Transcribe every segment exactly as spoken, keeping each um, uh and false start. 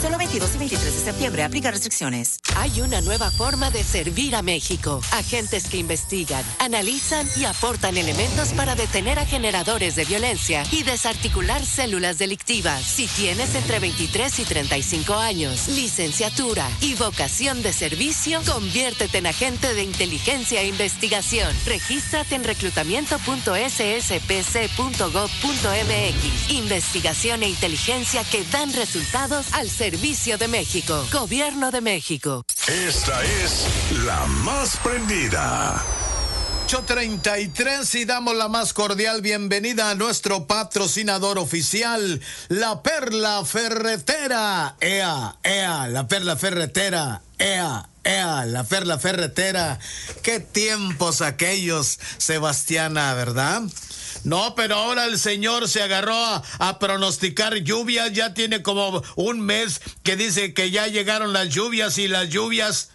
Solo veintidós y veintitrés de septiembre. Aplica restricciones. Hay una nueva forma de servir a México. Agentes que investigan, analizan y aportan elementos para detener a generadores de violencia y desarticular células delictivas. Si tienes entre veintitrés y treinta y cinco años, licenciatura y vocación de servicio, conviértete en agente de inteligencia e investigación. Regístrate en reclutamiento punto s s p c punto gov punto m x. Investigación e inteligencia que dan resultados al servicio de México. Gobierno de México. Esta es la más prendida. ocho treinta y tres y damos la más cordial bienvenida a nuestro patrocinador oficial, La Perla Ferretera. ¡Ea, ea, La Perla Ferretera! ¡Ea, ea, La Perla Ferretera! ¡Qué tiempos aquellos, Sebastiana, ¿verdad? No, pero ahora el señor se agarró a, a pronosticar lluvias. Ya tiene como un mes que dice que ya llegaron las lluvias y las lluvias...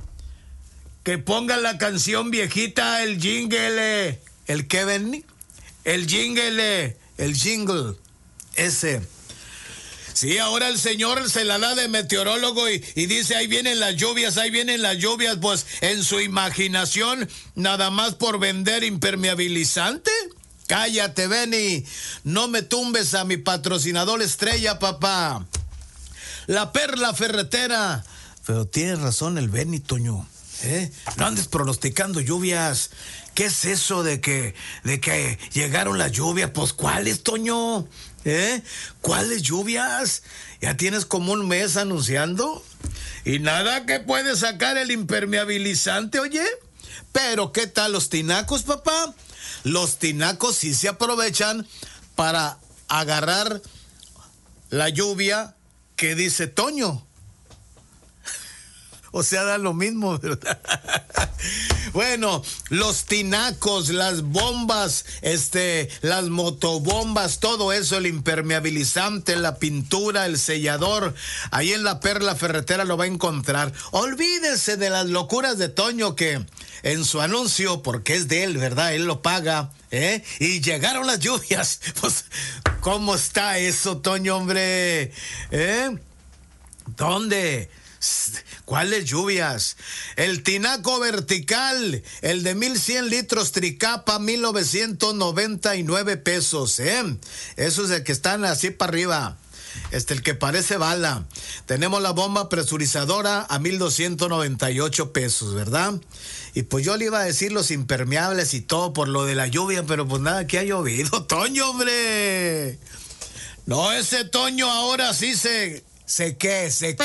Que pongan la canción viejita, el jingle. ¿El qué, Benny? El jingle, el jingle, ese. Sí, ahora el señor se la da de meteorólogo y, y dice, ahí vienen las lluvias, ahí vienen las lluvias. Pues en su imaginación, nada más por vender impermeabilizante. Cállate, Benny. No me tumbes a mi patrocinador estrella, papá. La Perla Ferretera. Pero tiene razón el Benny, Toño. ¿Eh? No andes pronosticando lluvias. ¿Qué es eso de que, de que llegaron las lluvias? Pues, ¿cuáles, Toño? ¿Eh? ¿Cuáles lluvias? Ya tienes como un mes anunciando. Y nada que puedes sacar el impermeabilizante, oye. Pero, ¿qué tal los tinacos, papá? Los tinacos sí se aprovechan para agarrar la lluvia que dice Toño. O sea, da lo mismo, ¿verdad? Bueno, los tinacos, las bombas, este, las motobombas, todo eso, el impermeabilizante, la pintura, el sellador, ahí en La Perla Ferretera lo va a encontrar. Olvídese de las locuras de Toño que en su anuncio, porque es de él, ¿verdad? Él lo paga, ¿eh? Y llegaron las lluvias. Pues, ¿cómo está eso, Toño, hombre? ¿Eh? ¿Dónde? ¿Cuáles lluvias? El tinaco vertical, el de mil cien litros Tricapa, mil novecientos noventa y nueve pesos, ¿eh? Esos de que están así para arriba. Este, el que parece bala. Tenemos la bomba presurizadora a mil doscientos noventa y ocho pesos, ¿verdad? Y pues yo le iba a decir los impermeables y todo por lo de la lluvia, pero pues nada, que ha llovido. Toño, hombre. No, ese Toño ahora sí se... ¿Se qué? ¿Se